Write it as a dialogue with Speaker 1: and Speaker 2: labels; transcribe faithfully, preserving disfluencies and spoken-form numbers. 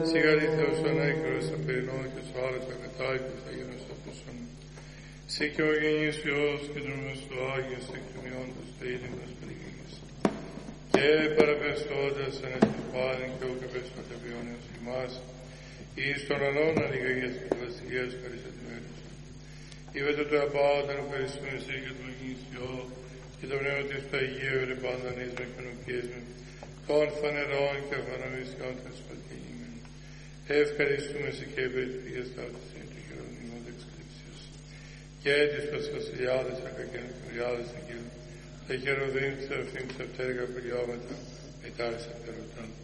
Speaker 1: Σιγάρι Θεός ανέκρος απειρινών και τους άλλους ακατάικους αγένους αποσών. Σύ και ο γενής Υιός και δρούμος του Άγιος εκκοιμιώντας το ίδιμος πνίγης. Και παραπεστώντας εν εστί πάλιν και ο καπεστώτα βιώνιος ημάς, εις των ανών αλληγαγίας και βασιλείας χαρισατημένους. Ήβετο το απάωταν ο ευχαριστούμε εσύ και του γενής Υιό και το πνεύμα της του Αγίου ρε πάνταν ίσμεν και νουκίσμεν, των φανερών και αφαναμισιών των σπατηγήμεν. Ευχαριστούμε σε και επέτυχες ταύτης εν του χειρονίμου δεξκλήψιος. Και της βασιλιάδες ακαγένους κουριάδες αγγέλων, τα χεροδίμ, σεραφείμ, σεπτέργα, πυριώματα, μετάρες απτερωτών.